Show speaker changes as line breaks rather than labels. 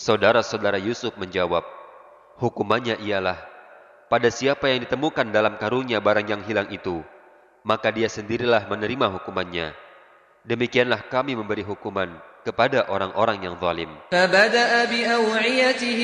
Saudara-saudara Yusuf menjawab, hukumannya ialah, pada siapa yang ditemukan dalam karungnya barang yang hilang itu, maka dia sendirilah menerima hukumannya. Demikianlah kami memberi hukuman kepada orang-orang yang zalim.
فبدأ بأوعيتهم